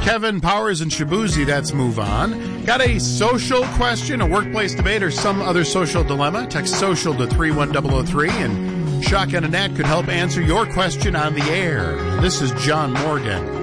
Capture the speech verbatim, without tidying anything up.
Kevin Powers and Shabuzi, that's Move On. Got a social question, a workplace debate, or some other social dilemma? Text social to three one zero zero three, and Shotgun and Nat could help answer your question on the air. This is John Morgan.